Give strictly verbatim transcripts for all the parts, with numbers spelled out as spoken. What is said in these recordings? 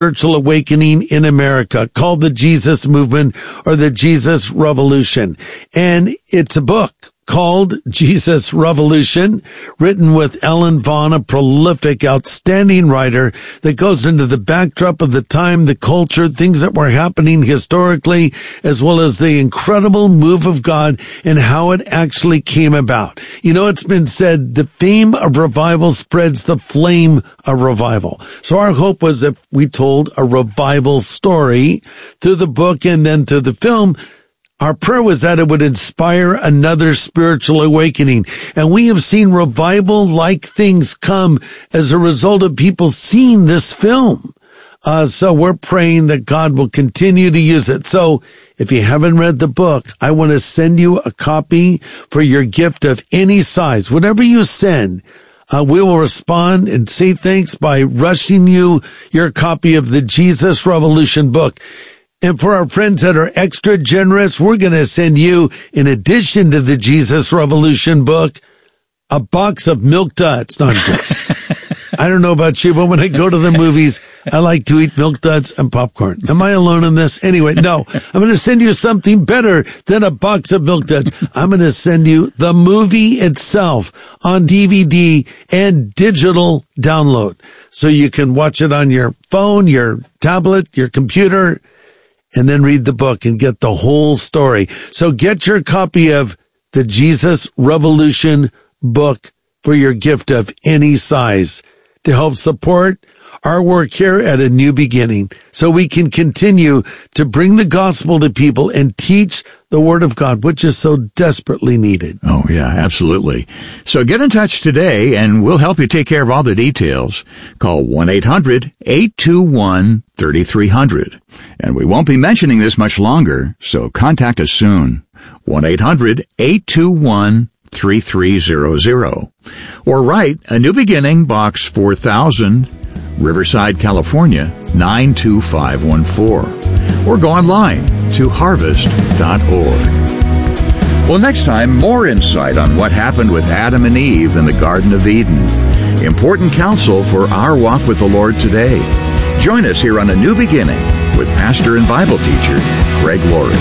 spiritual awakening in America called the Jesus Movement or the Jesus Revolution. And it's a book called Jesus Revolution, written with Ellen Vaughn, a prolific, outstanding writer that goes into the backdrop of the time, the culture, things that were happening historically, as well as the incredible move of God and how it actually came about. You know, it's been said, the fame of revival spreads the flame of revival. So our hope was if we told a revival story through the book and then through the film, our prayer was that it would inspire another spiritual awakening. And we have seen revival-like things come as a result of people seeing this film. Uh, so we're praying that God will continue to use it. So if you haven't read the book, I want to send you a copy for your gift of any size. Whatever you send, uh, we will respond and say thanks by rushing you your copy of the Jesus Revolution book. And for our friends that are extra generous, we're going to send you, in addition to the Jesus Revolution book, a box of Milk Duds. No, I'm joking. I don't know about you, but when I go to the movies, I like to eat Milk Duds and popcorn. Am I alone in this? Anyway, no. I'm going to send you something better than a box of Milk Duds. I'm going to send you the movie itself on D V D and digital download. So you can watch it on your phone, your tablet, your computer, and then read the book and get the whole story. So get your copy of the Jesus Revolution book for your gift of any size to help support our work here at A New Beginning, so we can continue to bring the gospel to people and teach the Word of God, which is so desperately needed. Oh, yeah, absolutely. So get in touch today, and we'll help you take care of all the details. Call one eight hundred eight two one three three zero zero. And we won't be mentioning this much longer, so contact us soon. one eight hundred eight two one three three zero zero. Or write A New Beginning, Box four thousand, Riverside, California, nine two five one four. Or go online to harvest dot org. Well, next time, more insight on what happened with Adam and Eve in the Garden of Eden. Important counsel for our walk with the Lord today. Join us here on A New Beginning with pastor and Bible teacher Greg Laurie.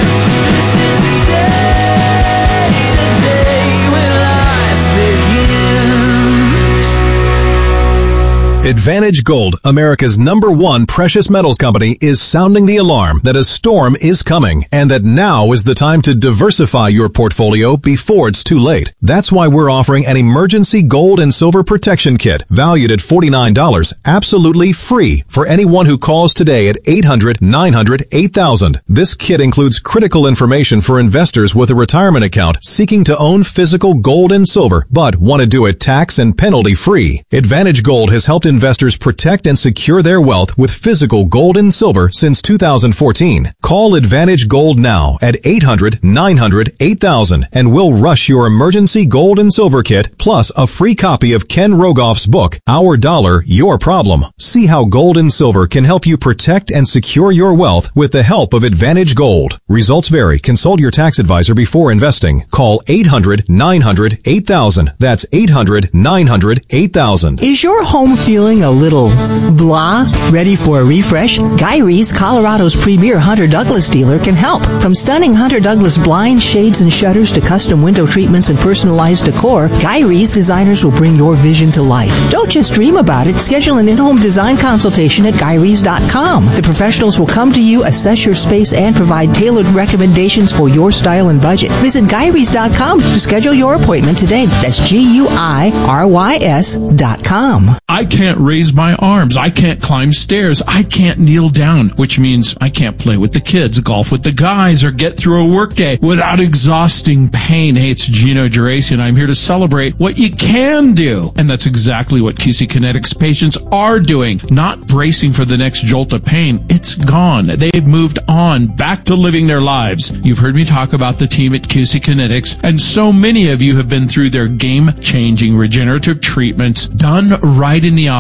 Advantage Gold, America's number one precious metals company, is sounding the alarm that a storm is coming and that now is the time to diversify your portfolio before it's too late. That's why we're offering an emergency gold and silver protection kit valued at forty-nine dollars, absolutely free for anyone who calls today at eight hundred nine hundred eight thousand. This kit includes critical information for investors with a retirement account seeking to own physical gold and silver but want to do it tax and penalty free. Advantage Gold has helped investors protect and secure their wealth with physical gold and silver since two thousand fourteen. Call Advantage Gold now at eight hundred nine hundred eight thousand and we'll rush your emergency gold and silver kit plus a free copy of Ken Rogoff's book, Our Dollar, Your Problem. See how gold and silver can help you protect and secure your wealth with the help of Advantage Gold. Results vary. Consult your tax advisor before investing. Call eight hundred nine hundred eight thousand. That's eight hundred nine hundred eight thousand. Is your home feeling a little blah? Ready for a refresh? Guy Rees, Colorado's premier Hunter Douglas dealer, can help. From stunning Hunter Douglas blinds, shades, and shutters to custom window treatments and personalized decor, Guy Rees designers will bring your vision to life. Don't just dream about it. Schedule an in-home design consultation at guy rees dot com. The professionals will come to you, assess your space, and provide tailored recommendations for your style and budget. Visit guy rees dot com to schedule your appointment today. That's G U I R Y S dot com. I can't raise my arms. I can't climb stairs. I can't kneel down, which means I can't play with the kids, golf with the guys, or get through a workday without exhausting pain. Hey, it's Gino Geraci, and I'm here to celebrate what you can do. And that's exactly what Q C Kinetics patients are doing. Not bracing for the next jolt of pain. It's gone. They've moved on, back to living their lives. You've heard me talk about the team at Q C Kinetics, and so many of you have been through their game-changing regenerative treatments done right in the office.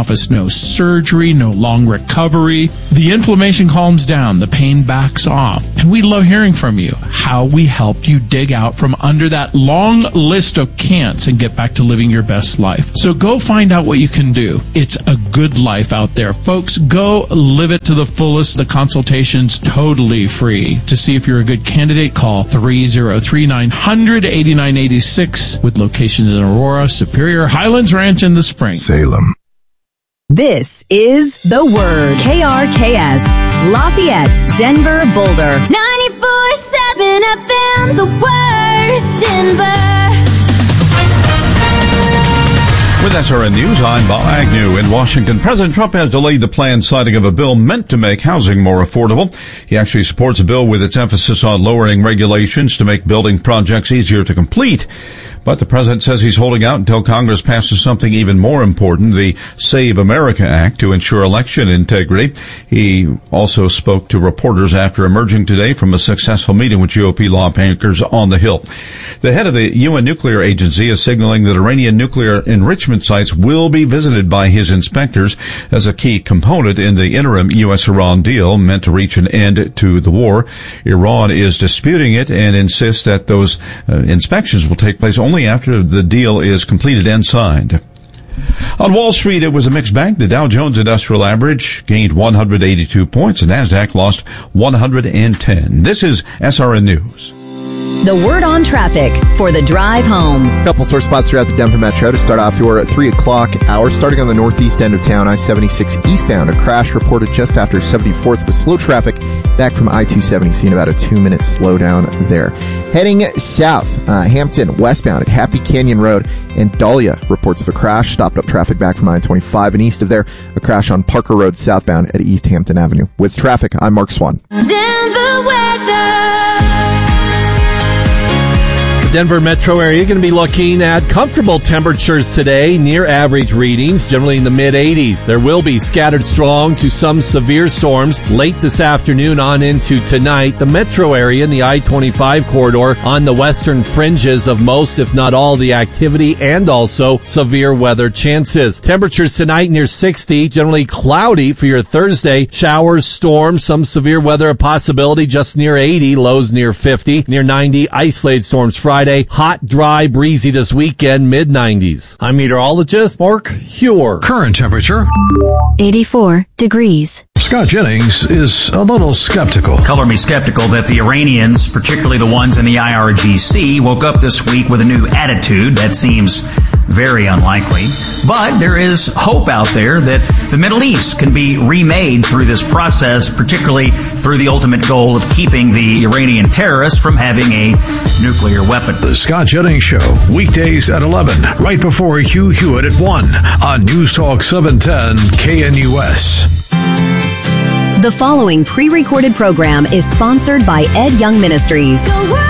office. No surgery, no long recovery. The inflammation calms down, the pain backs off. And we love hearing from you how we helped you dig out from under that long list of can'ts and get back to living your best life. So go find out what you can do. It's a good life out there. Folks, go live it to the fullest. The consultation's totally free. To see if you're a good candidate, call three oh three, nine hundred, eighty-nine eighty-six with locations in Aurora, Superior, Highlands Ranch, in the Spring. Salem. This is The Word. K R K S, Lafayette, Denver, Boulder. ninety-four seven F M, The Word, Denver. With S R N News, I'm Bob Agnew. In Washington, President Trump has delayed the planned signing of a bill meant to make housing more affordable. He actually supports a bill with its emphasis on lowering regulations to make building projects easier to complete. But the president says he's holding out until Congress passes something even more important, the Save America Act, to ensure election integrity. He also spoke to reporters after emerging today from a successful meeting with G O P lawmakers on the Hill. The head of the U N Nuclear Agency is signaling that Iranian nuclear enrichment sites will be visited by his inspectors as a key component in the interim U S Iran deal meant to reach an end to the war. Iran is disputing it and insists that those uh, inspections will take place only Only after the deal is completed and signed. On Wall Street, it was a mixed bag. The Dow Jones Industrial Average gained one hundred eighty-two points, and NASDAQ lost one hundred ten. This is S R N News. The Word on traffic for the drive home. A couple sore spots throughout the Denver Metro to start off your three o'clock hour. Starting on the northeast end of town, I seventy-six eastbound. A crash reported just after seventy-fourth with slow traffic back from I two seventy, seeing about a two-minute slowdown there. Heading south, uh, Hampton westbound at Happy Canyon Road, and Dahlia reports of a crash. Stopped up traffic back from I twenty-five, and east of there, a crash on Parker Road southbound at East Hampton Avenue. With traffic, I'm Mark Swan. Denver weather. Denver metro area going to be looking at comfortable temperatures today, near average readings, generally in the mid eighties. There will be scattered strong to some severe storms late this afternoon on into tonight. The metro area in the I twenty-five corridor on the western fringes of most, if not all, the activity and also severe weather chances. Temperatures tonight near sixty, generally cloudy for your Thursday. Showers, storms, some severe weather a possibility just near eighty, lows near fifty, near ninety, isolated storms Friday. Hot, dry, breezy this weekend, mid nineties. I'm meteorologist Mark Huer. Current temperature eighty-four degrees. Scott Jennings is a little skeptical. Color me skeptical that the Iranians, particularly the ones in the I R G C, woke up this week with a new attitude. That seems very unlikely. But there is hope out there that the Middle East can be remade through this process, particularly through the ultimate goal of keeping the Iranian terrorists from having a nuclear weapon. The Scott Jennings Show, weekdays at eleven, right before Hugh Hewitt at one on News Talk seven ten K N U S. The following pre-recorded program is sponsored by Ed Young Ministries.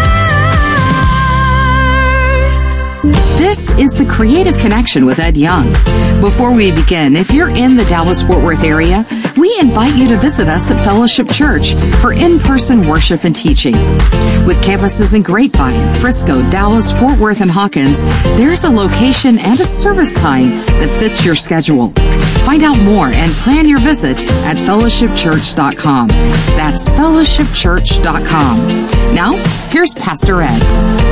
This is The Creative Connection with Ed Young. Before we begin, if you're in the Dallas-Fort Worth area, we invite you to visit us at Fellowship Church for in-person worship and teaching. With campuses in Grapevine, Frisco, Dallas, Fort Worth, and Hawkins, there's a location and a service time that fits your schedule. Find out more and plan your visit at fellowship church dot com. That's fellowship church dot com. Now, here's Pastor Ed.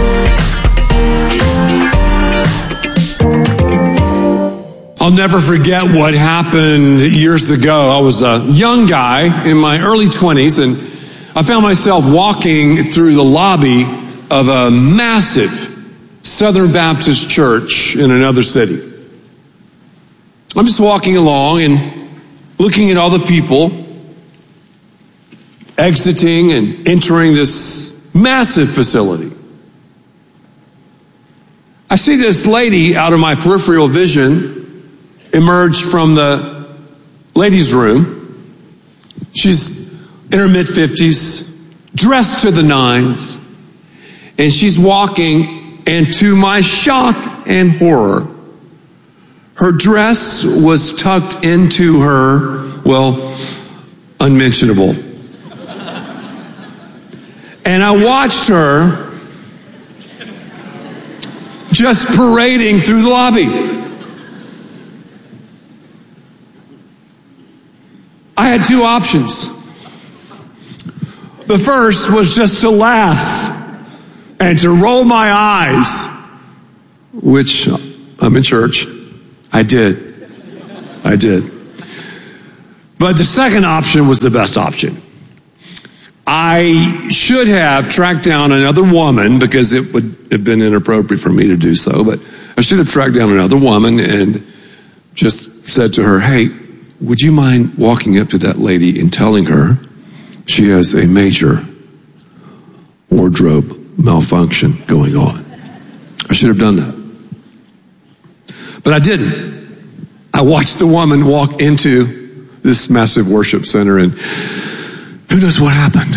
I'll never forget what happened years ago. I was a young guy in my early twenties, and I found myself walking through the lobby of a massive Southern Baptist church in another city. I'm just walking along and looking at all the people exiting and entering this massive facility. I see this lady out of my peripheral vision emerge from the ladies' room. She's in her mid-fifties, dressed to the nines, and she's walking, and to my shock and horror, her dress was tucked into her, well, unmentionable. And I watched her just parading through the lobby. had two options. The first was just to laugh and to roll my eyes, which I'm in church. I did. I did. But the second option was the best option. I should have tracked down another woman because it would have been inappropriate for me to do so, but I should have tracked down another woman and just said to her, hey, would you mind walking up to that lady and telling her she has a major wardrobe malfunction going on? I should have done that. But I didn't. I watched the woman walk into this massive worship center, and who knows what happened?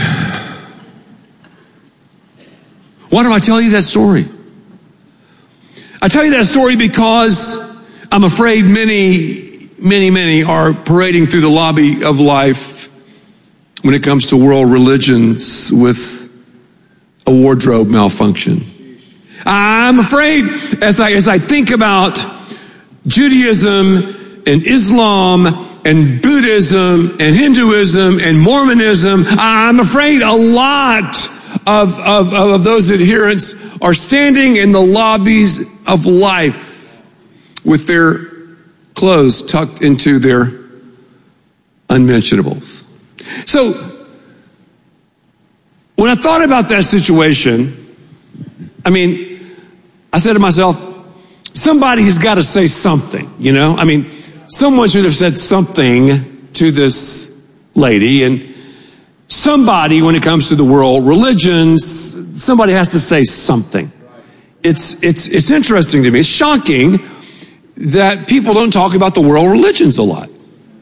Why do I tell you that story? I tell you that story because I'm afraid many, many, many are parading through the lobby of life when it comes to world religions with a wardrobe malfunction. I'm afraid as I, as I think about Judaism and Islam and Buddhism and Hinduism and Mormonism, I'm afraid a lot of, of, of those adherents are standing in the lobbies of life with their clothes tucked into their unmentionables. So, when I thought about that situation, I mean, I said to myself, somebody has got to say something, you know? I mean, someone should have said something to this lady, and somebody, when it comes to the world religions, somebody has to say something. It's, it's, it's interesting to me. It's shocking that people don't talk about the world religions a lot.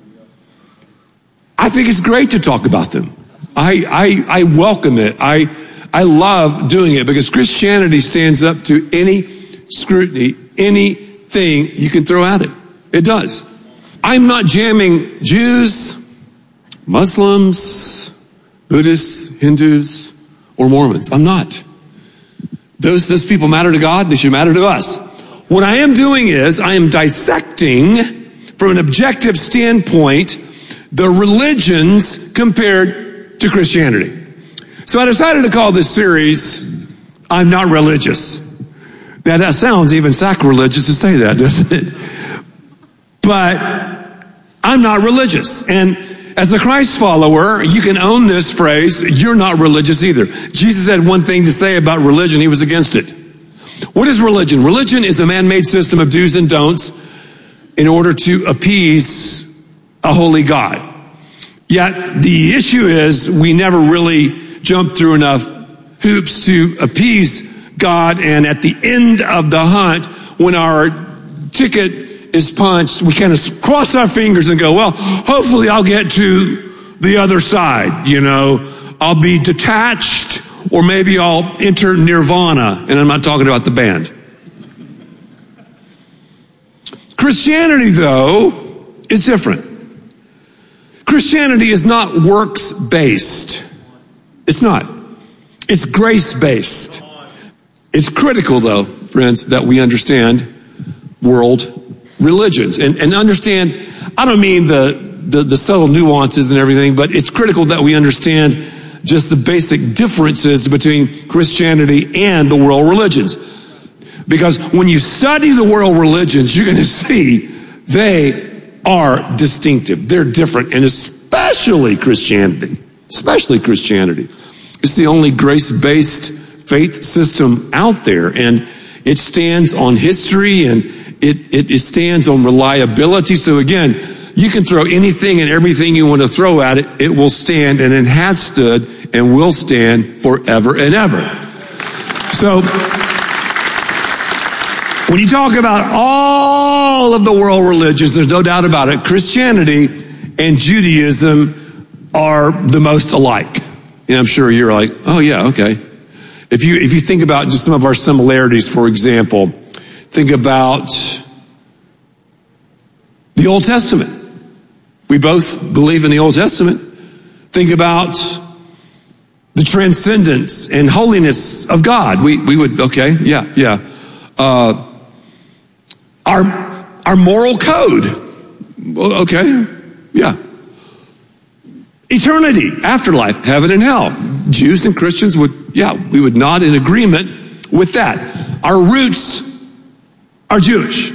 I think it's great to talk about them. I, I, I welcome it. I, I love doing it because Christianity stands up to any scrutiny, anything you can throw at it. It does. I'm not jamming Jews, Muslims, Buddhists, Hindus, or Mormons. I'm not. Those, those people matter to God. They should matter to us. What I am doing is I am dissecting from an objective standpoint the religions compared to Christianity. So I decided to call this series, I'm Not Religious. Now that sounds even sacrilegious to say that, doesn't it? But I'm not religious. And as a Christ follower, you can own this phrase, you're not religious either. Jesus had one thing to say about religion, he was against it. What is religion? Religion is a man-made system of do's and don'ts in order to appease a holy God. Yet the issue is we never really jump through enough hoops to appease God, and at the end of the hunt, when our ticket is punched, we kind of cross our fingers and go, well, hopefully I'll get to the other side, you know. I'll be detached, or maybe I'll enter nirvana, and I'm not talking about the band. Christianity, though, is different. Christianity is not works-based. It's not. It's grace-based. It's critical, though, friends, that we understand world religions and, and understand, I don't mean the, the, the subtle nuances and everything, but it's critical that we understand just the basic differences between Christianity and the world religions. Because when you study the world religions, you're going to see they are distinctive. They're different, and especially Christianity. Especially Christianity. It's the only grace-based faith system out there, and it stands on history, and it, it, it stands on reliability. So again, you can throw anything and everything you want to throw at it. It will stand, and it has stood and will stand forever and ever. So when you talk about all of the world religions, there's no doubt about it, Christianity and Judaism are the most alike. And I'm sure you're like, oh yeah, okay. If you, if you think about just some of our similarities, for example, think about the Old Testament. We both believe in the Old Testament. Think about the transcendence and holiness of God. We, we would, okay, yeah, yeah. Uh, our, our moral code. Okay, yeah. eternity, afterlife, heaven and hell. Jews and Christians would, yeah, we would nod in agreement with that. Our roots are Jewish.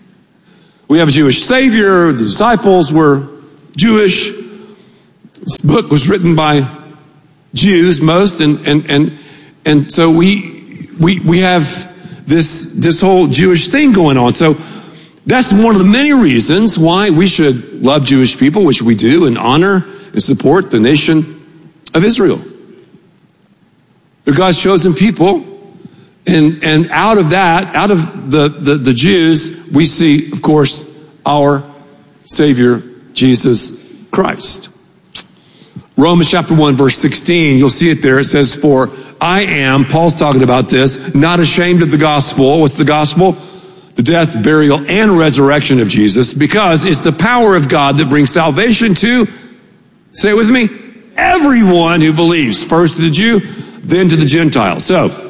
We have a Jewish Savior. The disciples were Jewish. This book was written by Jews, most, and and and and so we we we have this this whole Jewish thing going on. So that's one of the many reasons why we should love Jewish people, which we do, and honor and support the nation of Israel. They're God's chosen people. And and out of that, out of the, the, the Jews, we see, of course, our Savior, Jesus Christ. Romans chapter one, verse sixteen, you'll see it there. It says, for I am, Paul's talking about this, not ashamed of the gospel. What's the gospel? The death, burial, and resurrection of Jesus, because it's the power of God that brings salvation to, say it with me, everyone who believes. First to the Jew, then to the Gentile. So,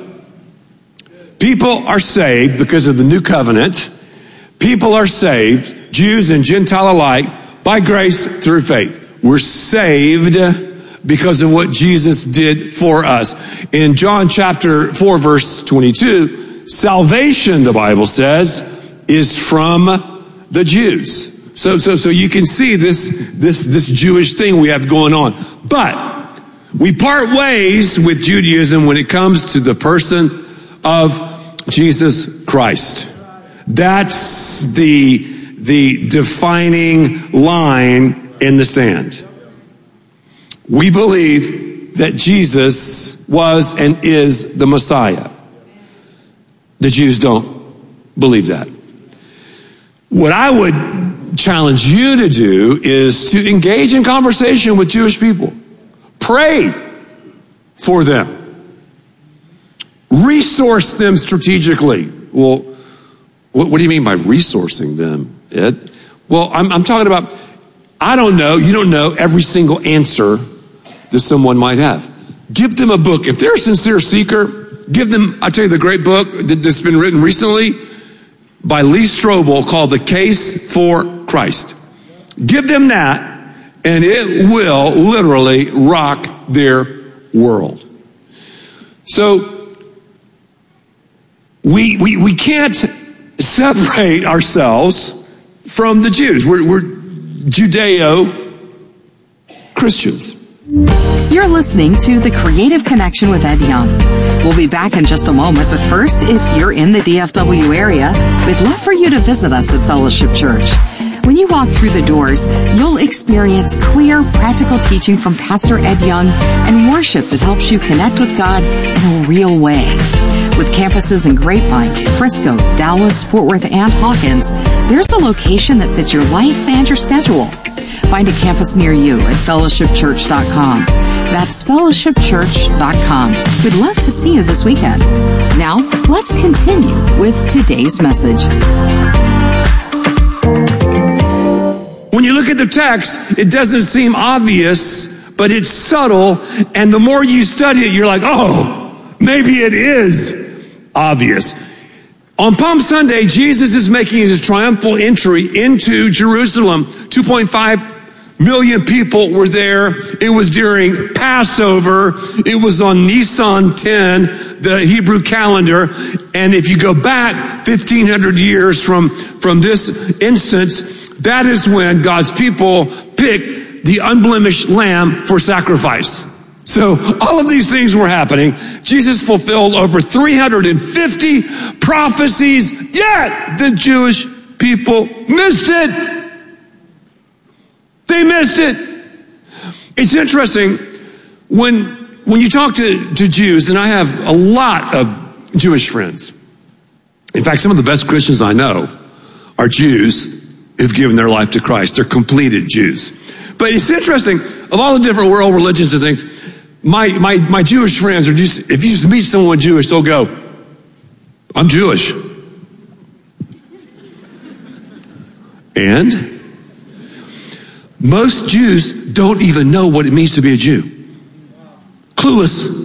people are saved because of the new covenant. People are saved, Jews and Gentile alike, by grace through faith. We're saved because of what Jesus did for us. In John chapter four, verse twenty-two, salvation, the Bible says, is from the Jews. So, so, so you can see this, this, this Jewish thing we have going on. But we part ways with Judaism when it comes to the person of Jesus Christ. That's the, the defining line in the sand. We believe that Jesus was and is the Messiah. The Jews don't believe that. What I would challenge you to do is to engage in conversation with Jewish people. Pray for them. Resource them strategically. Well, what, what do you mean by resourcing them, Ed? Well, I'm, I'm talking about, I don't know, you don't know every single answer that someone might have. Give them a book. If they're a sincere seeker, give them, I'll tell you the great book that's been written recently by Lee Strobel called The Case for Christ. Give them that, and it will literally rock their world. So, we we we can't separate ourselves from the Jews. We're, we're Judeo-Christians. You're listening to The Creative Connection with Ed Young. We'll be back in just a moment, but first, if you're in the D F W area, we'd love for you to visit us at Fellowship Church. When you walk through the doors, you'll experience clear, practical teaching from Pastor Ed Young and worship that helps you connect with God in a real way. With campuses in Grapevine, Frisco, Dallas, Fort Worth, and Hawkins, there's a location that fits your life and your schedule. Find a campus near you at fellowship church dot com. That's fellowship church dot com. We'd love to see you this weekend. Now, let's continue with today's message. When you look at the text, it doesn't seem obvious, but it's subtle, and the more you study it, you're like, oh, maybe it is obvious. On Palm Sunday, Jesus is making his triumphal entry into Jerusalem. two point five million people were there. It was during Passover. It was on Nisan tenth, the Hebrew calendar. And if you go back fifteen hundred years from, from this instance, that is when God's people picked the unblemished lamb for sacrifice. So all of these things were happening. Jesus fulfilled over three hundred fifty prophecies, yet the Jewish people missed it. They missed it. It's interesting when, when you talk to, to Jews, and I have a lot of Jewish friends. In fact, some of the best Christians I know are Jews who've given their life to Christ. They're completed Jews. But it's interesting, of all the different world religions and things, my, my, my Jewish friends are just, if you just meet someone Jewish, they'll go, I'm Jewish. And most Jews don't even know what it means to be a Jew. Clueless.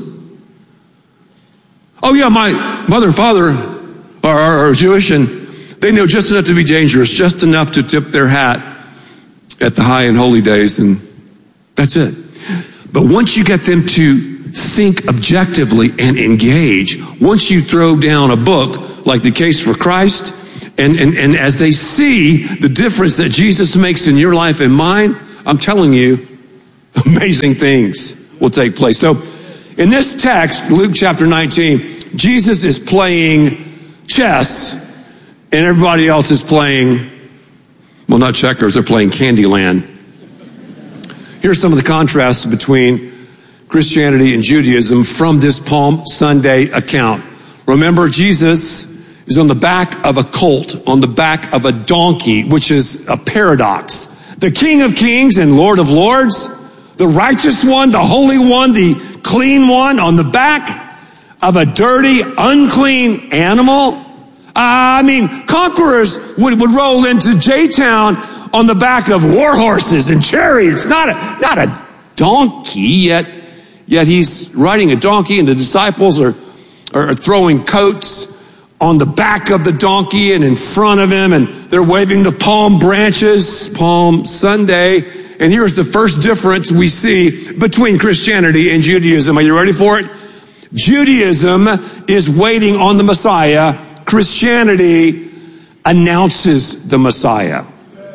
Oh yeah, my mother and father are, are, are Jewish, and they know just enough to be dangerous, just enough to tip their hat at the high and holy days, and That's it. But once you get them to think objectively and engage, once you throw down a book like The Case for Christ, and, and, and as they see the difference that Jesus makes in your life and mine, I'm telling you, amazing things will take place. So in this text, Luke chapter nineteen, Jesus is playing chess and everybody else is playing, well, not checkers, they're playing Candyland. Here's some of the contrasts between Christianity and Judaism from this Palm Sunday account. Remember, Jesus is on the back of a colt, on the back of a donkey, which is a paradox. The King of Kings and Lord of Lords, the righteous one, the holy one, the clean one, on the back of a dirty, unclean animal. Uh, I mean, conquerors would, would roll into J-Town on the back of war horses and chariots, not a, not a donkey, yet, yet he's riding a donkey and the disciples are, are throwing coats on the back of the donkey and in front of him, and they're waving the palm branches, Palm Sunday. And here's the first difference we see between Christianity and Judaism. Are you ready for it? Judaism is waiting on the Messiah. Christianity announces the Messiah.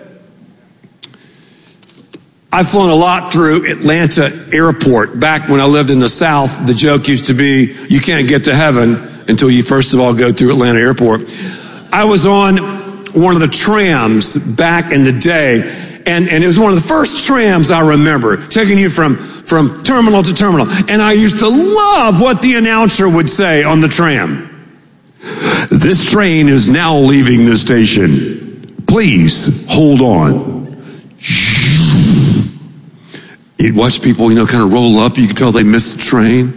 I've flown a lot through Atlanta Airport. Back when I lived in the South, the joke used to be, you can't get to heaven until you first of all go through Atlanta Airport. I was on one of the trams back in the day, and, and it was one of the first trams I remember, taking you from, from terminal to terminal. And I used to love what the announcer would say on the tram. This train is now leaving the station. Please hold on. You'd watch people, you know, kind of roll up. You could tell they missed the train.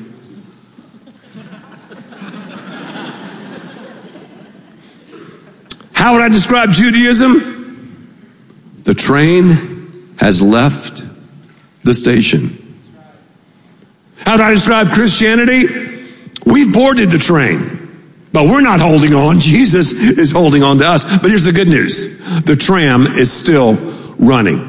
How would I describe Judaism? The train has left the station. How would I describe Christianity? We've boarded the train, but we're not holding on. Jesus is holding on to us. But here's the good news. The tram is still running.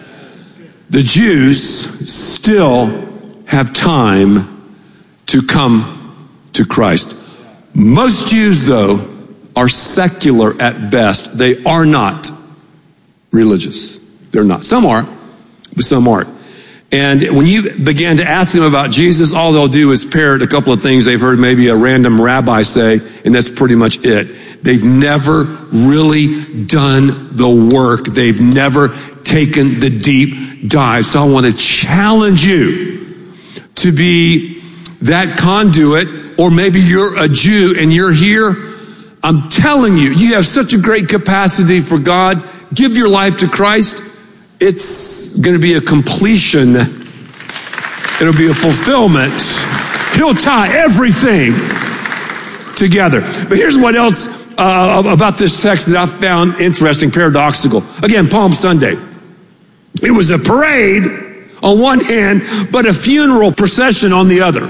The Jews still have time to come to Christ. Most Jews, though, are secular at best. They are not religious. They're not. Some are, but some aren't. And when you begin to ask them about Jesus, all they'll do is parrot a couple of things they've heard maybe a random rabbi say, and that's pretty much it. They've never really done the work. They've never taken the deep dive. So I want to challenge you to be that conduit, or maybe you're a Jew and you're here. I'm telling you, you have such a great capacity for God. Give your life to Christ. It's going to be a completion. It'll be a fulfillment. He'll tie everything together. But here's what else uh, about this text that I found interesting, paradoxical. Again, Palm Sunday. It was a parade on one hand, but a funeral procession on the other.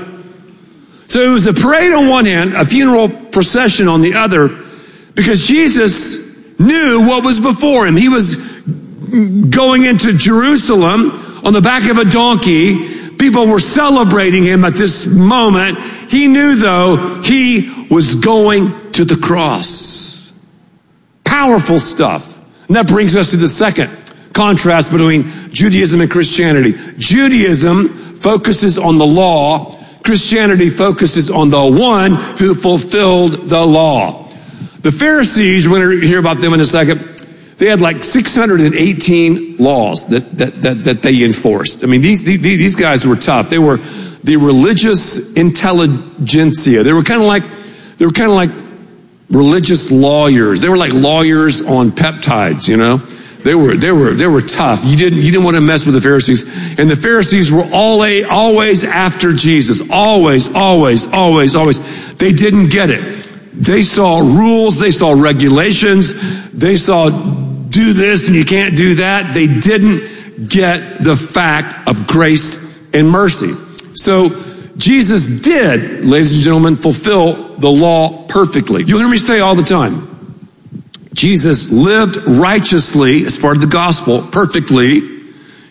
So it was a parade on one hand, a funeral procession on the other, because Jesus knew what was before him. He was going into Jerusalem on the back of a donkey. People were celebrating him at this moment. He knew, though, he was going to the cross. Powerful stuff. And that brings us to the second contrast between Judaism and Christianity. Judaism focuses on the law. Christianity focuses on the one who fulfilled the law. The Pharisees, we're going to hear about them in a second, they had like six hundred eighteen laws that, that, that, that they enforced. I mean, these, these, these guys were tough. They were the religious intelligentsia. They were kind of like, they were kind of like religious lawyers. They were like lawyers on peptides, you know? They were, they were, they were tough. You didn't, you didn't want to mess with the Pharisees. And the Pharisees were all a, always after Jesus. Always, always, always, always. They didn't get it. They saw rules. They saw regulations. They saw do this and you can't do that. They didn't get the fact of grace and mercy. So Jesus did, ladies and gentlemen, fulfill the law perfectly. You'll hear me say all the time, Jesus lived righteously as part of the gospel perfectly.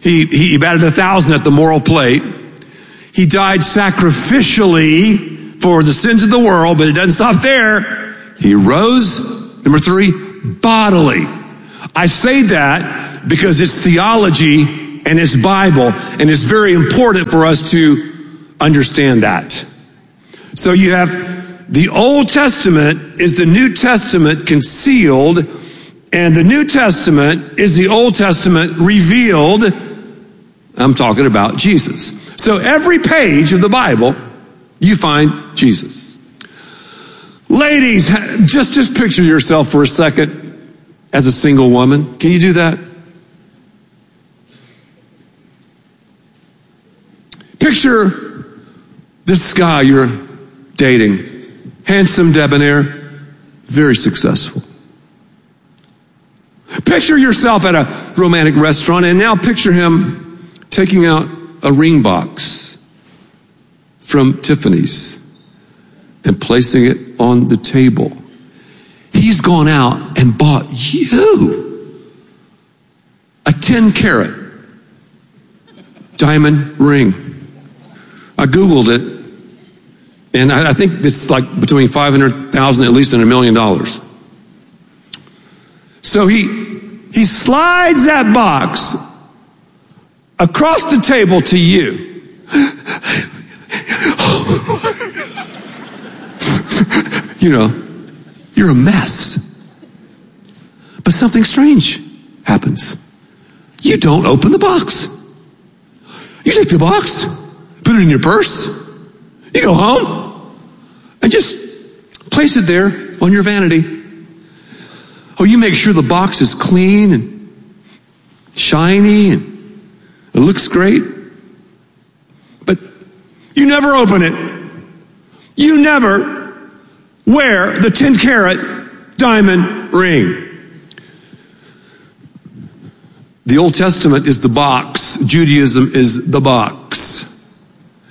He, he batted a thousand at the moral plate. He died sacrificially for the sins of the world, but it doesn't stop there. He rose, number three, bodily. I say that because it's theology and it's Bible, and it's very important for us to understand that. So you have the Old Testament is the New Testament concealed, and the New Testament is the Old Testament revealed. I'm talking about Jesus. So every page of the Bible, you find Jesus. Ladies, just, just picture yourself for a second as a single woman. Can you do that? Picture this guy you're dating. Handsome, debonair, very successful. Picture yourself at a romantic restaurant, and now picture him taking out a ring box from Tiffany's and placing it on the table. He's gone out and bought you a ten carat diamond ring. I Googled it, and I think it's like between five hundred thousand dollars at least and a million dollars. So he, he slides that box across the table to you. You know, you're a mess. But something strange happens. You don't open the box. You take the box, put it in your purse, you go home, and just place it there on your vanity. Oh, you make sure the box is clean and shiny and it looks great. But you never open it. You never wear the ten carat diamond ring. The Old Testament is the box. Judaism is the box.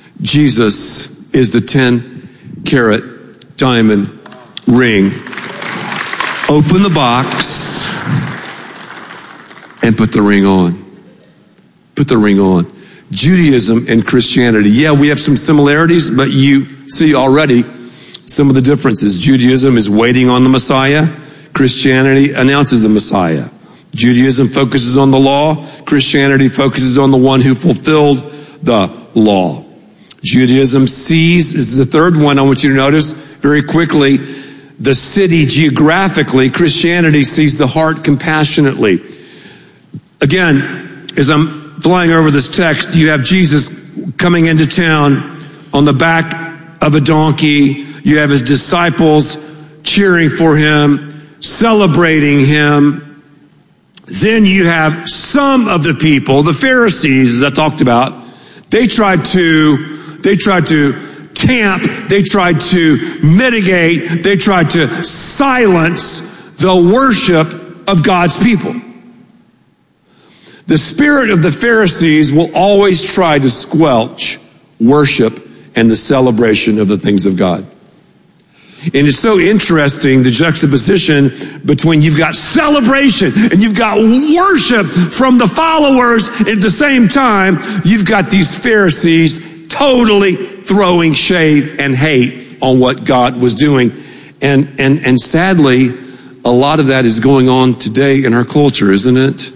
Jesus is the ten carat diamond ring. Open the box and put the ring on. Put the ring on. Judaism and Christianity. Yeah, we have some similarities, but you see already some of the differences. Judaism is waiting on the Messiah. Christianity announces the Messiah. Judaism focuses on the law. Christianity focuses on the one who fulfilled the law. Judaism sees, this is the third one I want you to notice very quickly, the city geographically. Christianity sees the heart compassionately. Again, as I'm flying over this text, you have Jesus coming into town on the back of a donkey. You have his disciples cheering for him, celebrating him. Then you have some of the people, the Pharisees, as I talked about, they tried to, they tried to tamp, they tried to mitigate, they tried to silence the worship of God's people. The spirit of the Pharisees will always try to squelch worship and the celebration of the things of God. And it's so interesting, the juxtaposition between you've got celebration and you've got worship from the followers. At the same time, you've got these Pharisees totally throwing shade and hate on what God was doing. And, and, and sadly, a lot of that is going on today in our culture, isn't it?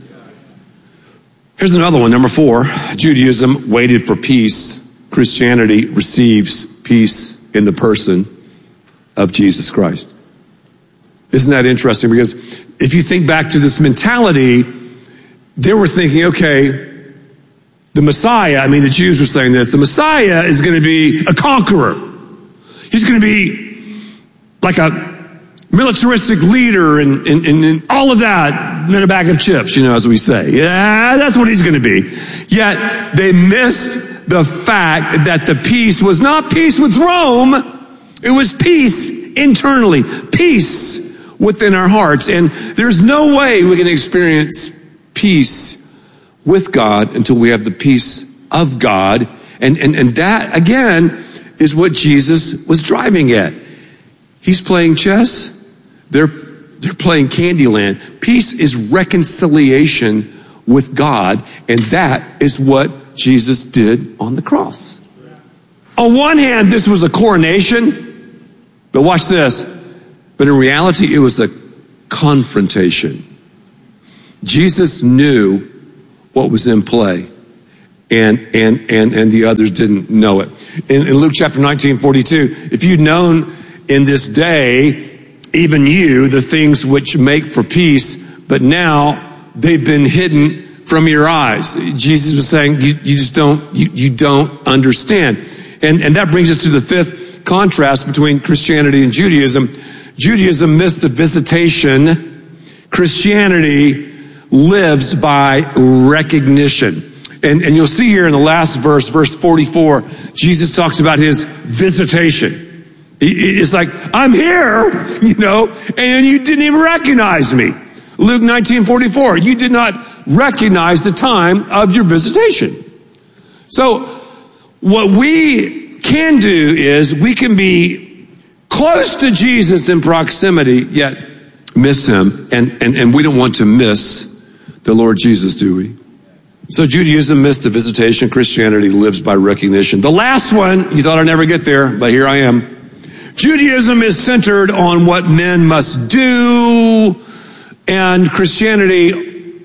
Here's another one, number four. Judaism waited for peace. Christianity receives peace in the person of Jesus Christ. Isn't that interesting? Because if you think back to this mentality, they were thinking, okay, the Messiah, I mean, the Jews were saying this, the Messiah is going to be a conqueror. He's going to be like a militaristic leader and, and, and, and all of that in a bag of chips, you know, as we say. Yeah, that's what he's going to be. Yet they missed the fact that the peace was not peace with Rome. It was peace internally, peace within our hearts. And there's no way we can experience peace with God until we have the peace of God. And, and, and that, again, is what Jesus was driving at. He's playing chess. They're, they're playing Candyland. Peace is reconciliation with God, and that is what Jesus did on the cross. On one hand, this was a coronation, but watch this. But in reality, it was a confrontation. Jesus knew what was in play, and and and and the others didn't know it. In, in Luke chapter nineteen, forty-two, if you'd known in this day, even you, the things which make for peace, but now they've been hidden from your eyes. Jesus was saying, you, you just don't, you, you don't understand. And, and that brings us to the fifth contrast between Christianity and Judaism. Judaism missed the visitation. Christianity lives by recognition. And, and you'll see here in the last verse, verse forty-four, Jesus talks about his visitation. It's like, I'm here, you know, and you didn't even recognize me. Luke nineteen forty-four, you did not recognize the time of your visitation. So what we can do is we can be close to Jesus in proximity, yet miss him. And, and, and we don't want to miss the Lord Jesus, do we? So Judaism missed the visitation. Christianity lives by recognition. The last one, you thought I'd never get there, but here I am. Judaism is centered on what men must do, and Christianity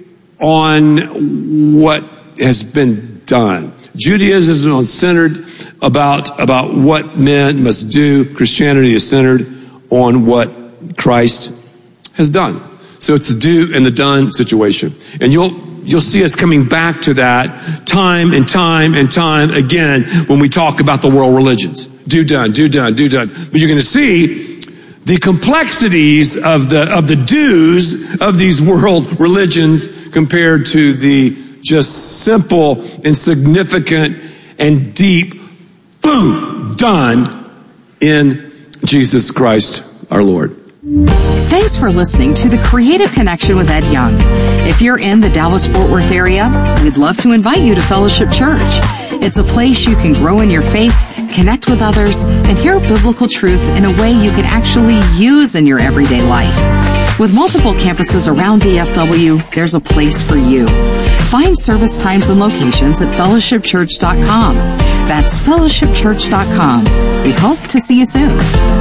on what has been done. Judaism is centered about, about what men must do. Christianity is centered on what Christ has done. So it's the do and the done situation. And you'll, you'll see us coming back to that time and time and time again when we talk about the world religions. Do done, do done, do done. But you're going to see the complexities of the, of the do's of these world religions compared to the just simple and significant and deep, boom, done in Jesus Christ our Lord. Thanks for listening to The Creative Connection with Ed Young. If you're in the Dallas-Fort Worth area, we'd love to invite you to Fellowship Church. It's a place you can grow in your faith, connect with others, and hear biblical truth in a way you can actually use in your everyday life. With multiple campuses around D F W, there's a place for you. Find service times and locations at fellowship church dot com. That's fellowship church dot com. We hope to see you soon.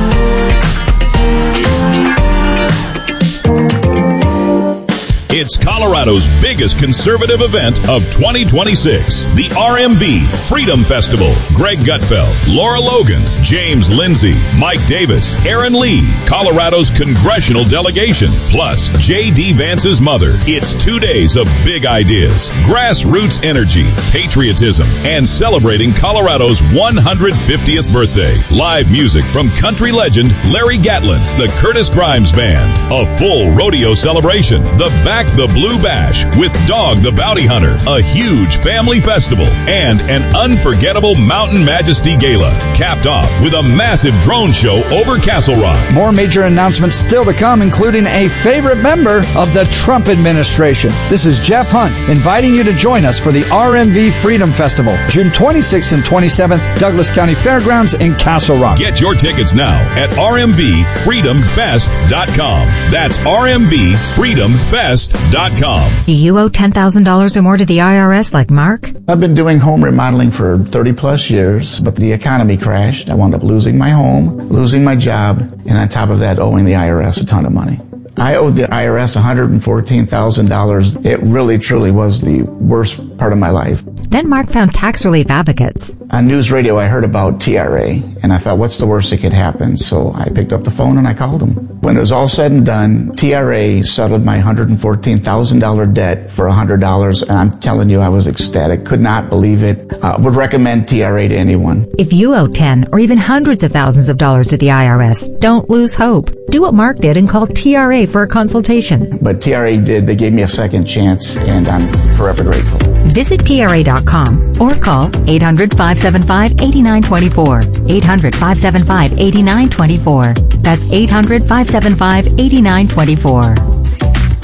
It's Colorado's biggest conservative event of twenty twenty-six, the R M V Freedom Festival. Greg Gutfeld, Laura Logan, James Lindsay, Mike Davis, Aaron Lee, Colorado's congressional delegation, plus J D Vance's mother. It's two days of big ideas, grassroots energy, patriotism, and celebrating Colorado's one hundred fiftieth birthday. Live music from country legend Larry Gatlin, the Curtis Grimes Band, a full rodeo celebration, the Back the Blue Bash with Dog the Bounty Hunter, a huge family festival, and an unforgettable Mountain Majesty Gala, capped off with a massive drone show over Castle Rock. More major announcements still to come, including a favorite member of the Trump administration. This is Jeff Hunt, inviting you to join us for the R M V Freedom Festival, June twenty-sixth and twenty-seventh, Douglas County Fairgrounds in Castle Rock. Get your tickets now at r m v freedom fest dot com. That's r m v freedom fest dot com. Do you owe ten thousand dollars or more to the I R S like Mark? I've been doing home remodeling for thirty plus years, but the economy crashed. I wound up losing my home, losing my job, and on top of that, owing the I R S a ton of money. I owed the I R S one hundred fourteen thousand dollars. It really, truly was the worst part of my life. Then Mark found tax relief advocates. On news radio, I heard about T R A, and I thought, what's the worst that could happen? So I picked up the phone and I called them. When it was all said and done, T R A settled my one hundred fourteen thousand dollars debt for one hundred dollars, and I'm telling you, I was ecstatic. Could not believe it. Uh, would recommend T R A to anyone. If you owe ten or even hundreds of thousands of dollars to the I R S, don't lose hope. Do what Mark did and call T R A for a consultation. But T R A did. They gave me a second chance, and I'm forever grateful. Visit T R A dot com or call eight hundred, five seven five, eight nine two four. eight hundred, five seven five, eight nine two four. That's eight hundred, five seven five, eight nine two four.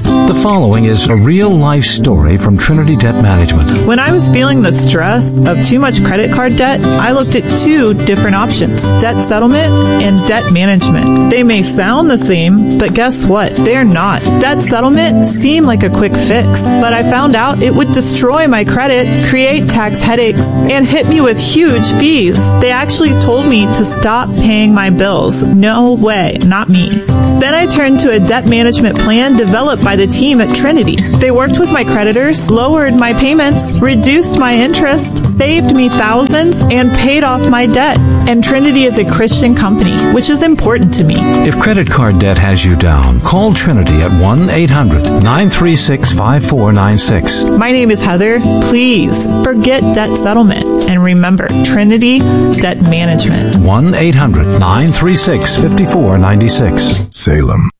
The following is a real-life story from Trinity Debt Management. When I was feeling the stress of too much credit card debt, I looked at two different options, debt settlement and debt management. They may sound the same, but guess what? They're not. Debt settlement seemed like a quick fix, but I found out it would destroy my credit, create tax headaches, and hit me with huge fees. They actually told me to stop paying my bills. No way, not me. Then I turned to a debt management plan developed by the team at Trinity. They worked with my creditors, lowered my payments, reduced my interest, saved me thousands, and paid off my debt. And Trinity is a Christian company, which is important to me. If credit card debt has you down, call Trinity at one eight hundred nine three six five four nine six. My name is Heather. Please forget debt settlement and remember Trinity Debt Management. one eight hundred nine three six five four nine six. Salem.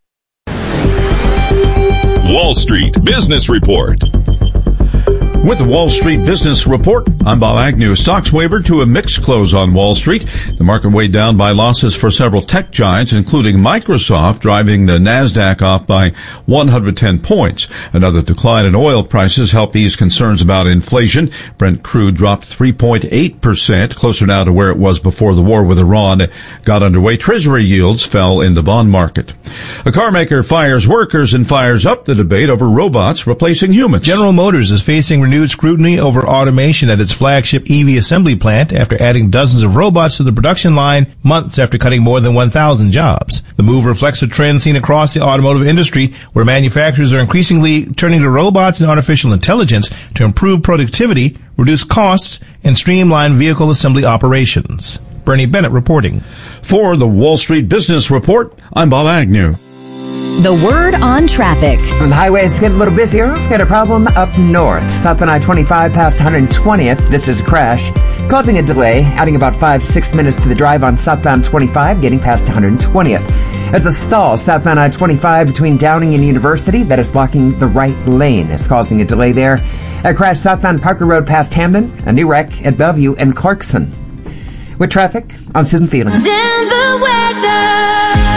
Wall Street Business Report. With the Wall Street Business Report, I'm Bob Agnew. Stocks wavered to a mixed close on Wall Street. The market weighed down by losses for several tech giants, including Microsoft, driving the NASDAQ off by one hundred ten points. Another decline in oil prices helped ease concerns about inflation. Brent crude dropped three point eight percent, closer now to where it was before the war with Iran got underway. Treasury yields fell in the bond market. A car maker fires workers and fires up the debate over robots replacing humans. General Motors is facing renewed scrutiny over automation at its flagship E V assembly plant after adding dozens of robots to the production line months after cutting more than one thousand jobs. The move reflects a trend seen across the automotive industry where manufacturers are increasingly turning to robots and artificial intelligence to improve productivity, reduce costs, and streamline vehicle assembly operations. Bernie Bennett reporting. For the Wall Street Business Report, I'm Bob Agnew. The word on traffic. The highway is getting a little busier. Got a problem up north. South on I twenty-five past one hundred twentieth. This is a crash, causing a delay, adding about five, six minutes to the drive on southbound twenty-five, getting past one hundred twentieth. There's a stall southbound I twenty-five between Downing and University that is blocking the right lane. It's causing a delay there. A crash southbound Parker Road past Hamden. A new wreck at Bellevue and Clarkson. With traffic, I'm Susan Phelan. Denver weather.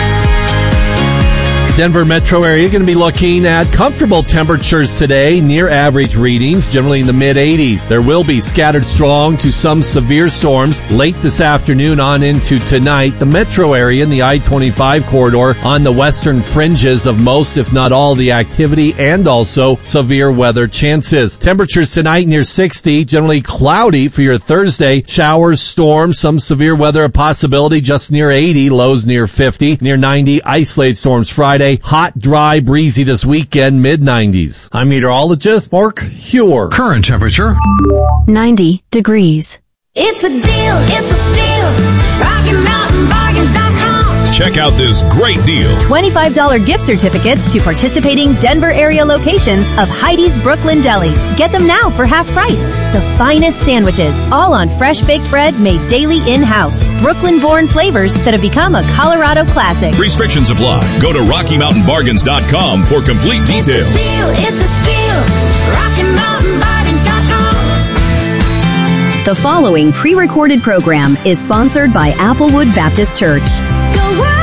Denver metro area going to be looking at comfortable temperatures today, near average readings, generally in the mid eighties. There will be scattered strong to some severe storms late this afternoon on into tonight. The metro area in the I twenty-five corridor on the western fringes of most, if not all, the activity and also severe weather chances. Temperatures tonight near sixty, generally cloudy for your Thursday. Showers, storms, some severe weather a possibility just near eighty, lows near fifty, near ninety, isolated storms Friday. Hot, dry, breezy this weekend, mid nineties. I'm meteorologist Mark Huer. Current temperature ninety degrees. It's a deal, it's a steal. Rocky Mountain Bargains dot com. Check out this great deal. twenty-five dollars gift certificates to participating Denver area locations of Heidi's Brooklyn Deli. Get them now for half price. The finest sandwiches, all on fresh baked bread made daily in-house. Brooklyn-born flavors that have become a Colorado classic. Restrictions apply. Go to Rocky Mountain Bargains dot com for complete details. It's a steal, it's a steal. Rocky Mountain Bargains dot com. The following pre-recorded program is sponsored by Applewood Baptist Church. The word.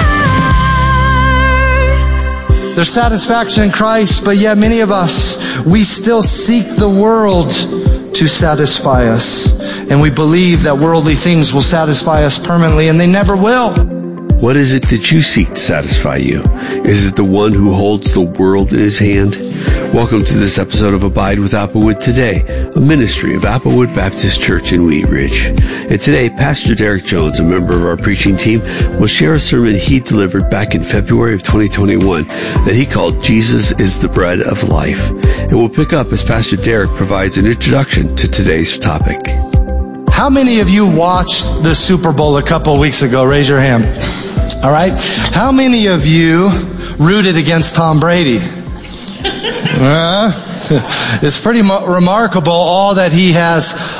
There's satisfaction in Christ, but yet many of us, we still seek the world to satisfy us. And we believe that worldly things will satisfy us permanently, and they never will. What is it that you seek to satisfy you? Is it the one who holds the world in his hand? Welcome to this episode of Abide with Applewood Today, a ministry of Applewood Baptist Church in Wheat Ridge. And today, Pastor Derek Jones, a member of our preaching team, will share a sermon he delivered back in February of twenty twenty-one that he called Jesus is the Bread of Life. And we'll pick up as Pastor Derek provides an introduction to today's topic. How many of you watched the Super Bowl a couple of weeks ago? Raise your hand. All right. How many of you rooted against Tom Brady? Uh, it's pretty mo- remarkable all that he has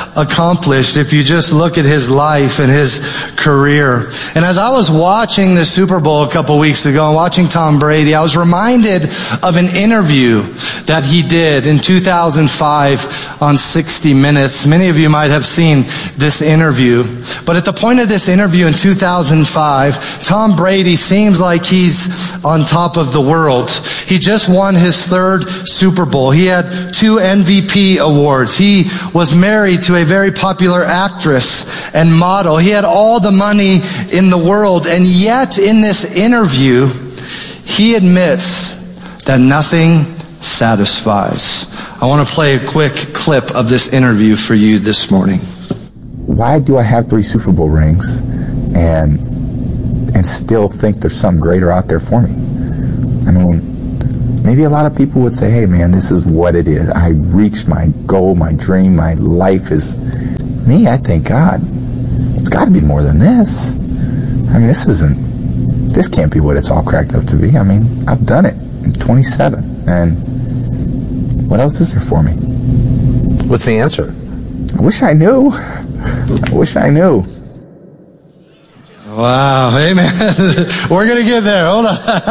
accomplished if you just look at his life and his career. And as I was watching the Super Bowl a couple weeks ago and watching Tom Brady, I was reminded of an interview that he did in two thousand five on sixty minutes. Many of you might have seen this interview. But at the point of this interview in two thousand five, Tom Brady seems like he's on top of the world. He just won his third Super Bowl. He had two M V P awards. He was married to a very popular actress and model. He had all the money in the world. And yet in this interview, he admits that nothing satisfies. I want to play a quick clip of this interview for you this morning. Why do I have three Super Bowl rings and and still think there's something greater out there for me? I mean, maybe a lot of people would say, hey man, this is what it is. I reached my goal, my dream, my life is... Me, I think, God, it's got to be more than this. I mean, this isn't... This can't be what it's all cracked up to be. I mean, I've done it. I'm twenty-seven. And what else is there for me? What's the answer? I wish I knew. I wish I knew. Wow, amen. We're going to get there. Hold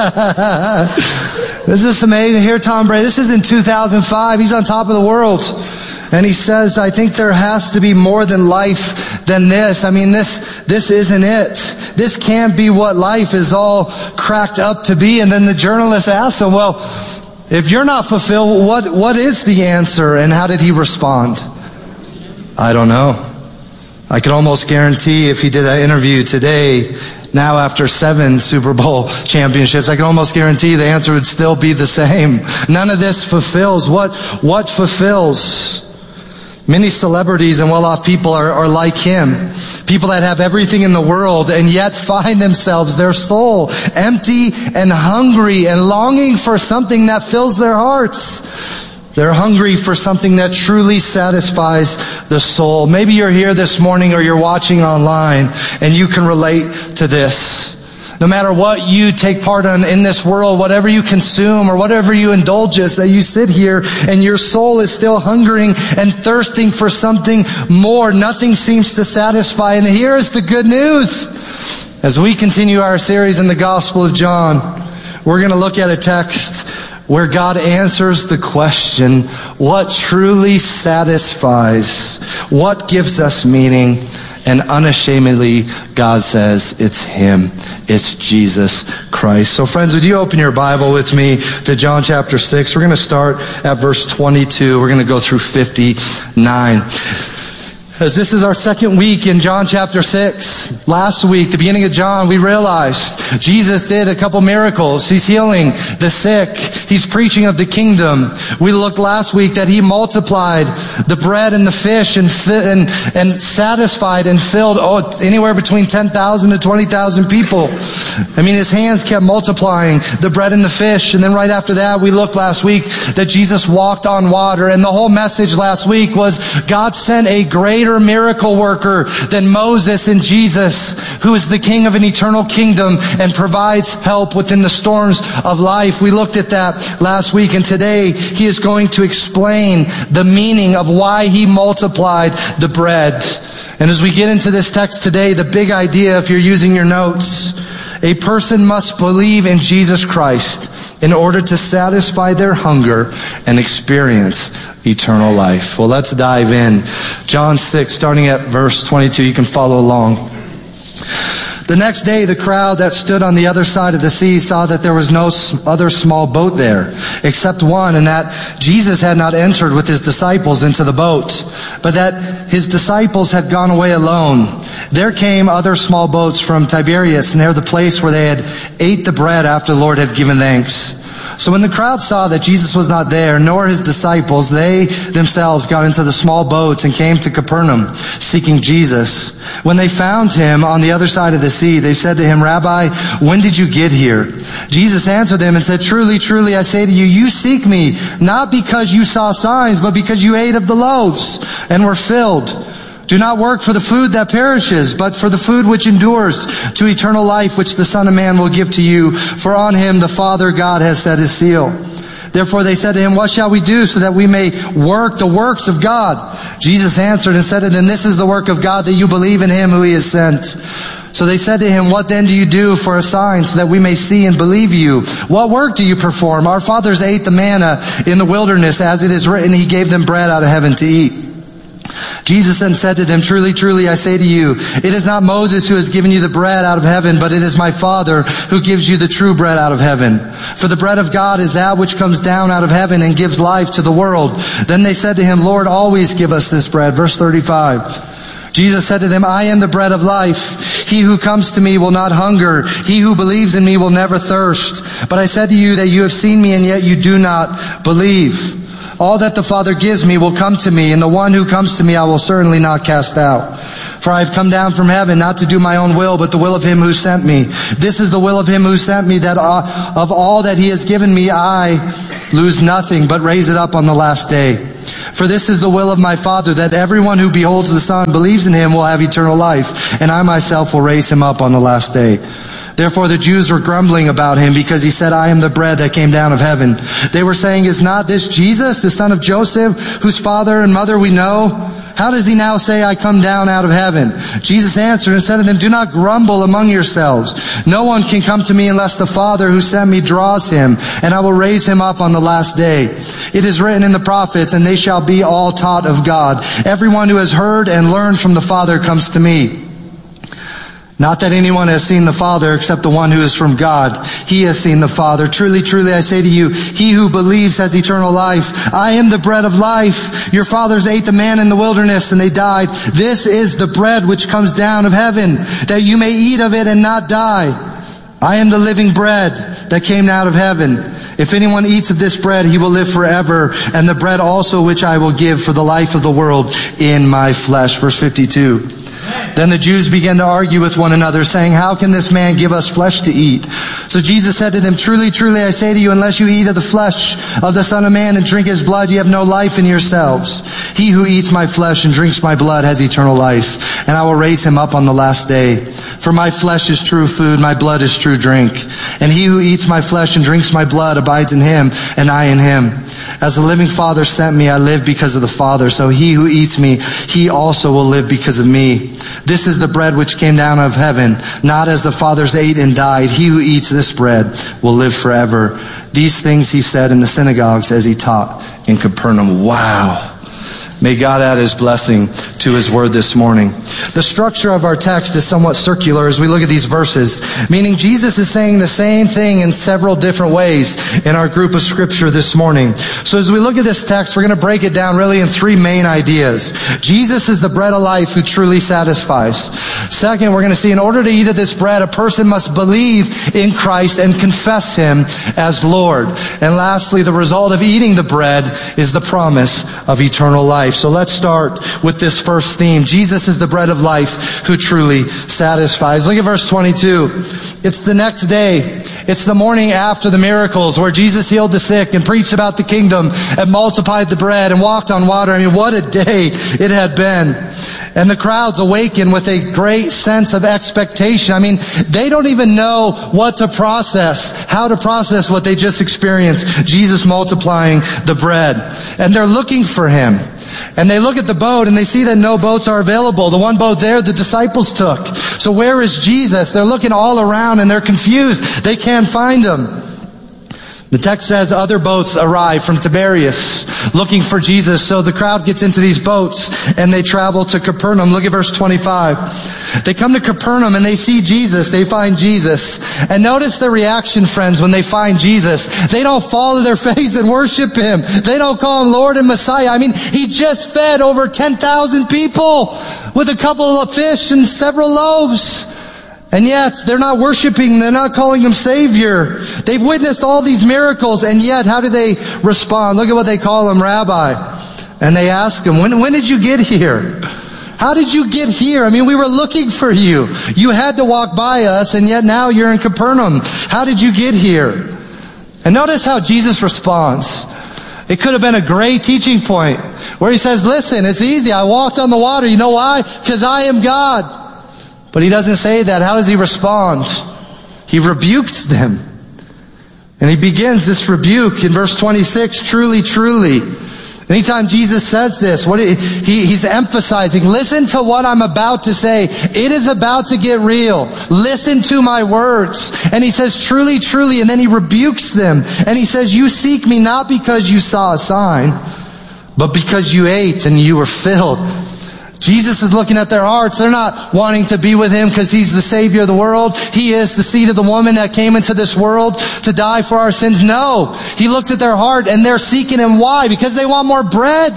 on. This is amazing. Here, Tom Brady. This is in two thousand five. He's on top of the world. And he says, I think there has to be more than life than this. I mean, this, this isn't it. This can't be what life is all cracked up to be. And then the journalist asks him, well, if you're not fulfilled, what, what is the answer? And how did he respond? I don't know. I could almost guarantee if he did that interview today, now after seven Super Bowl championships, I can almost guarantee the answer would still be the same. None of this fulfills. What, what fulfills? Many celebrities and well-off people are, are like him. People that have everything in the world and yet find themselves, their soul, empty and hungry and longing for something that fills their hearts. They're hungry for something that truly satisfies the soul. Maybe you're here this morning or you're watching online and you can relate to this. No matter what you take part in in this world, whatever you consume or whatever you indulge in, that you sit here and your soul is still hungering and thirsting for something more. Nothing seems to satisfy. And here is the good news. As we continue our series in the Gospel of John, we're going to look at a text where God answers the question, what truly satisfies? What gives us meaning? And unashamedly, God says, it's Him. It's Jesus Christ. So friends, would you open your Bible with me to John chapter six? We're going to start at verse twenty-two. We're going to go through fifty-nine. As this is our second week in John chapter six. Last week, the beginning of John, we realized Jesus did a couple miracles. He's healing the sick. He's preaching of the kingdom. We looked last week that He multiplied the bread and the fish and fi- and, and satisfied and filled oh, anywhere between ten thousand to twenty thousand people. I mean, His hands kept multiplying the bread and the fish. And then right after that, we looked last week that Jesus walked on water. And the whole message last week was God sent a greater miracle worker than Moses and Jesus, who is the King of an eternal kingdom and provides help within the storms of life. We looked at that last week, and today He is going to explain the meaning of why He multiplied the bread. And as we get into this text today, the big idea, if you're using your notes, a person must believe in Jesus Christ in order to satisfy their hunger and experience eternal life. Well, let's dive in. John six, starting at verse twenty-two. You can follow along. The next day, the crowd that stood on the other side of the sea saw that there was no other small boat there, except one, and that Jesus had not entered with His disciples into the boat, but that His disciples had gone away alone. There came other small boats from Tiberias near the place where they had ate the bread after the Lord had given thanks. So when the crowd saw that Jesus was not there, nor His disciples, they themselves got into the small boats and came to Capernaum, seeking Jesus. When they found Him on the other side of the sea, they said to Him, Rabbi, when did you get here? Jesus answered them and said, Truly, truly, I say to you, you seek me, not because you saw signs, but because you ate of the loaves and were filled. Do not work for the food that perishes, but for the food which endures to eternal life, which the Son of Man will give to you. For on Him the Father God has set His seal. Therefore they said to him, what shall we do so that we may work the works of God? Jesus answered and said to them, this is the work of God, that you believe in him who he has sent. So they said to him, what then do you do for a sign so that we may see and believe you? What work do you perform? Our fathers ate the manna in the wilderness, as it is written, he gave them bread out of heaven to eat. Jesus then said to them, truly, truly, I say to you, it is not Moses who has given you the bread out of heaven, but it is my Father who gives you the true bread out of heaven. For the bread of God is that which comes down out of heaven and gives life to the world. Then they said to him, Lord, always give us this bread. Verse thirty-five. Jesus said to them, I am the bread of life. He who comes to me will not hunger. He who believes in me will never thirst. But I said to you that you have seen me, and yet you do not believe. All that the Father gives me will come to me, and the one who comes to me I will certainly not cast out. For I have come down from heaven not to do my own will, but the will of him who sent me. This is the will of him who sent me, that of all that he has given me I lose nothing, but raise it up on the last day. For this is the will of my Father, that everyone who beholds the Son, believes in him, will have eternal life, and I myself will raise him up on the last day. Therefore the Jews were grumbling about him, because he said, I am the bread that came down of heaven. They were saying, is not this Jesus, the son of Joseph, whose father and mother we know? How does he now say, I come down out of heaven? Jesus answered and said to them, do not grumble among yourselves. No one can come to me unless the Father who sent me draws him, and I will raise him up on the last day. It is written in the prophets, and they shall be all taught of God. Everyone who has heard and learned from the Father comes to me. Not that anyone has seen the Father except the one who is from God. He has seen the Father. Truly, truly, I say to you, he who believes has eternal life. I am the bread of life. Your fathers ate the manna in the wilderness and they died. This is the bread which comes down of heaven, that you may eat of it and not die. I am the living bread that came out of heaven. If anyone eats of this bread, he will live forever. And the bread also which I will give for the life of the world in my flesh. Verse fifty-two. Then the Jews began to argue with one another, saying, how can this man give us flesh to eat? So Jesus said to them, truly, truly, I say to you, unless you eat of the flesh of the Son of Man and drink his blood, you have no life in yourselves. He who eats my flesh and drinks my blood has eternal life, and I will raise him up on the last day. For my flesh is true food, my blood is true drink. And he who eats my flesh and drinks my blood abides in him, and I in him. As the living Father sent me, I live because of the Father. So he who eats me, he also will live because of me. This is the bread which came down of heaven, not as the fathers ate and died. He who eats this bread will live forever. These things he said in the synagogues as he taught in Capernaum. Wow. May God add his blessing to his word this morning. The structure of our text is somewhat circular as we look at these verses, meaning Jesus is saying the same thing in several different ways in our group of scripture this morning. So as we look at this text, we're going to break it down really in three main ideas. Jesus is the bread of life who truly satisfies. Second, we're going to see in order to eat of this bread, a person must believe in Christ and confess him as Lord. And lastly, the result of eating the bread is the promise of eternal life. So let's start with this first theme. Jesus is the bread of life who truly satisfies. Look at verse twenty-two. It's the next day. It's the morning after the miracles where Jesus healed the sick and preached about the kingdom and multiplied the bread and walked on water. I mean, what a day it had been. And the crowds awaken with a great sense of expectation. I mean, they don't even know what to process, how to process what they just experienced, Jesus multiplying the bread. And they're looking for him. And they look at the boat and they see that no boats are available. The one boat there the disciples took. So where is Jesus? They're looking all around and they're confused. They can't find him. The text says other boats arrive from Tiberias looking for Jesus. So the crowd gets into these boats and they travel to Capernaum. Look at verse twenty-five. They come to Capernaum and they see Jesus. They find Jesus. And notice their reaction, friends, when they find Jesus. They don't fall to their face and worship him. They don't call him Lord and Messiah. I mean, he just fed over ten thousand people with a couple of fish and several loaves. And yet, they're not worshiping, they're not calling him Savior. They've witnessed all these miracles, and yet, how do they respond? Look at what they call him, Rabbi. And they ask him, when, when did you get here? How did you get here? I mean, we were looking for you. You had to walk by us, and yet now you're in Capernaum. How did you get here? And notice how Jesus responds. It could have been a great teaching point, where he says, listen, it's easy. I walked on the water. You know why? Because I am God. But he doesn't say that. How does he respond? He rebukes them. And he begins this rebuke in verse twenty-six, truly, truly. Anytime Jesus says this, what he, he's emphasizing, listen to what I'm about to say. It is about to get real. Listen to my words. And he says, truly, truly. And then he rebukes them. And he says, you seek me not because you saw a sign, but because you ate and you were filled. Jesus is looking at their hearts. They're not wanting to be with him because he's the Savior of the world. He is the seed of the woman that came into this world to die for our sins. No. He looks at their heart and they're seeking him. Why? Because they want more bread.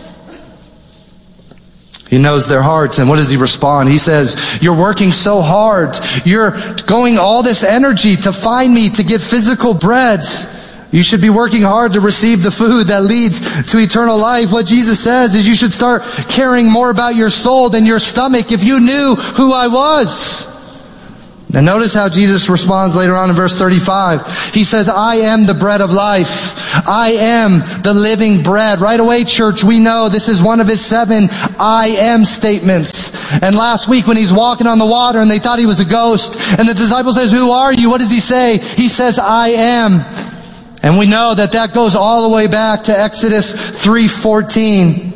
He knows their hearts. And what does he respond? He says, you're working so hard. You're going all this energy to find me, to get physical bread. You should be working hard to receive the food that leads to eternal life. What Jesus says is you should start caring more about your soul than your stomach if you knew who I was. Now notice how Jesus responds later on in verse thirty-five. He says, I am the bread of life. I am the living bread. Right away, church, we know this is one of his seven I am statements. And last week when he's walking on the water and they thought he was a ghost, and the disciple says, who are you? What does he say? He says, I am. And we know that that goes all the way back to Exodus three fourteen.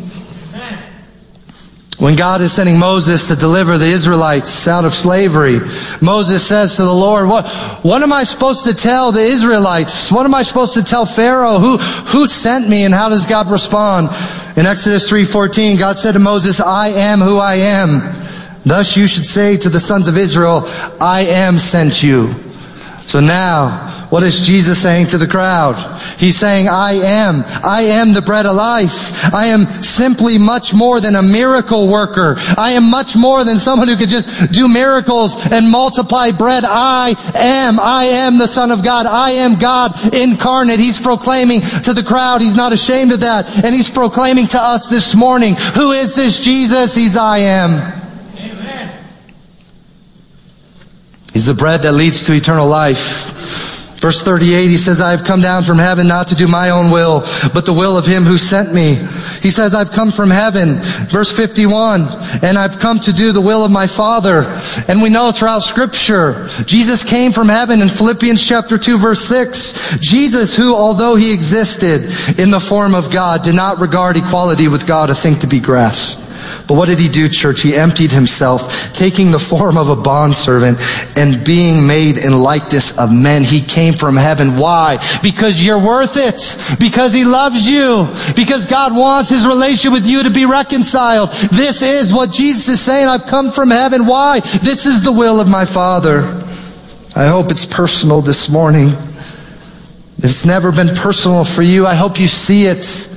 When God is sending Moses to deliver the Israelites out of slavery, Moses says to the Lord, what, what am I supposed to tell the Israelites? What am I supposed to tell Pharaoh? Who, who sent me? And how does God respond? In Exodus three fourteen, God said to Moses, I am who I am. Thus you should say to the sons of Israel, I am sent you. So now, what is Jesus saying to the crowd? He's saying, I am. I am the bread of life. I am simply much more than a miracle worker. I am much more than someone who could just do miracles and multiply bread. I am. I am the Son of God. I am God incarnate. He's proclaiming to the crowd. He's not ashamed of that. And he's proclaiming to us this morning, who is this Jesus? He's I am. He's the bread that leads to eternal life. Verse thirty-eight, he says, I have come down from heaven not to do my own will, but the will of him who sent me. He says, I've come from heaven. Verse fifty-one, and I've come to do the will of my Father. And we know throughout Scripture, Jesus came from heaven in Philippians chapter two, verse six. Jesus, who, although he existed in the form of God, did not regard equality with God a thing to be grasped. But what did he do, church? He emptied himself, taking the form of a bondservant and being made in likeness of men. He came from heaven. Why? Because you're worth it. Because he loves you. Because God wants his relationship with you to be reconciled. This is what Jesus is saying. I've come from heaven. Why? This is the will of my Father. I hope it's personal this morning. If it's never been personal for you, I hope you see it.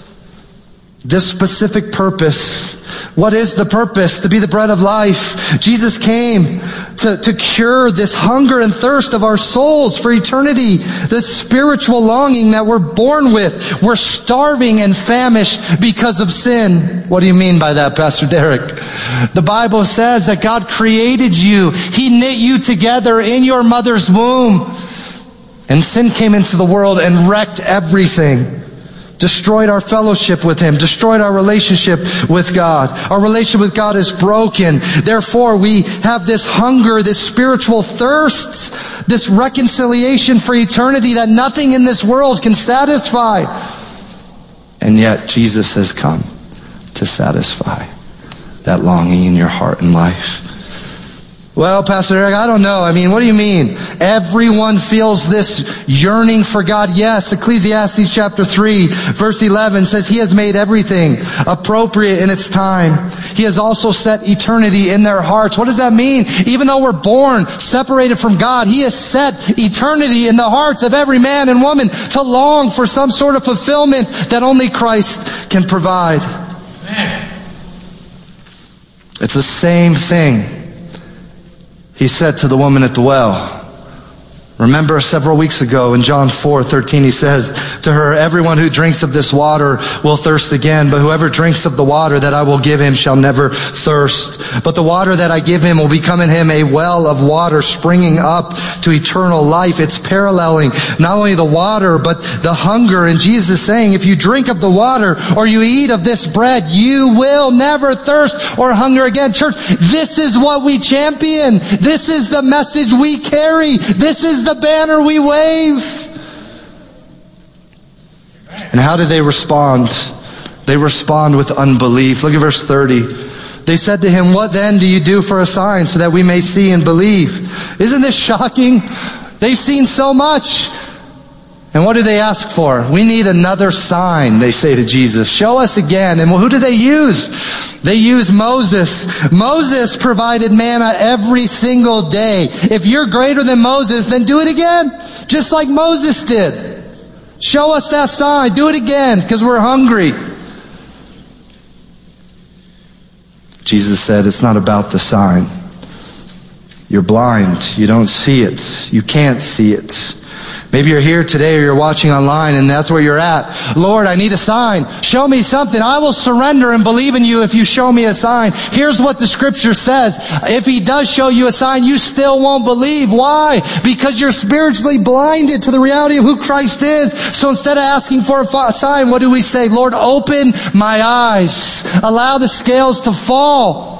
This specific purpose. What is the purpose? To be the bread of life. Jesus came to, to cure this hunger and thirst of our souls for eternity. This spiritual longing that we're born with. We're starving and famished because of sin. What do you mean by that, Pastor Derek? The Bible says that God created you. He knit you together in your mother's womb. And sin came into the world and wrecked everything. Destroyed our fellowship with him. Destroyed our relationship with God. Our relationship with God is broken. Therefore, we have this hunger, this spiritual thirst, this reconciliation for eternity that nothing in this world can satisfy. And yet, Jesus has come to satisfy that longing in your heart and life. Well, Pastor Eric, I don't know. I mean, what do you mean? Everyone feels this yearning for God. Yes, Ecclesiastes chapter three, verse eleven says he has made everything appropriate in its time. He has also set eternity in their hearts. What does that mean? Even though we're born separated from God, he has set eternity in the hearts of every man and woman to long for some sort of fulfillment that only Christ can provide. It's the same thing he said to the woman at the well. Remember several weeks ago in John four thirteen, he says to her, everyone who drinks of this water will thirst again, but whoever drinks of the water that I will give him shall never thirst. But the water that I give him will become in him a well of water springing up to eternal life. It's paralleling not only the water, but the hunger. And Jesus is saying, if you drink of the water or you eat of this bread, you will never thirst or hunger again. Church, this is what we champion. This is the message we carry. This is the banner we wave. And how do they respond? They respond with unbelief. Look at verse thirty. They said to him, what then do you do for a sign so that we may see and believe? Isn't this shocking? They've seen so much. And what do they ask for? We need another sign, they say to Jesus. Show us again. And who do they use? They use Moses. Moses provided manna every single day. If you're greater than Moses, then do it again. Just like Moses did. Show us that sign. Do it again, because we're hungry. Jesus said, it's not about the sign. You're blind. You don't see it. You can't see it. Maybe you're here today or you're watching online and that's where you're at. Lord, I need a sign. Show me something. I will surrender and believe in you if you show me a sign. Here's what the scripture says. If he does show you a sign, you still won't believe. Why? Because you're spiritually blinded to the reality of who Christ is. So instead of asking for a sign, what do we say? Lord, open my eyes. Allow the scales to fall.